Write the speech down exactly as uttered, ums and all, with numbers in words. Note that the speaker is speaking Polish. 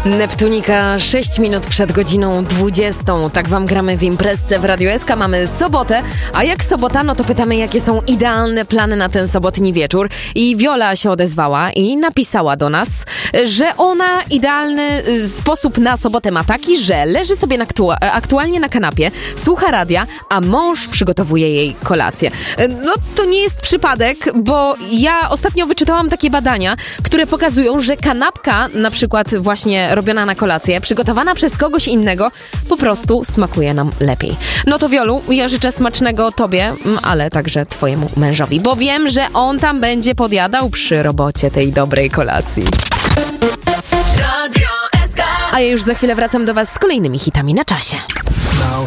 Neptunika, sześć minut przed godziną dwudziestą. Tak wam gramy w imprezce w Radiu S K. Mamy sobotę, a jak sobota, no to pytamy, jakie są idealne plany na ten sobotni wieczór. I Wiola się odezwała i napisała do nas, że ona idealny sposób na sobotę ma taki, że leży sobie na aktu- aktualnie na kanapie, słucha radia, a mąż przygotowuje jej kolację. No to nie jest przypadek, bo ja ostatnio wyczytałam takie badania, które pokazują, że kanapka, na przykład właśnie robiona na kolację, przygotowana przez kogoś innego, po prostu smakuje nam lepiej. No to Wiolu, ja życzę smacznego tobie, ale także twojemu mężowi, bo wiem, że on tam będzie podjadał przy robocie tej dobrej kolacji. Radio S K. A ja już za chwilę wracam do was z kolejnymi hitami na czasie.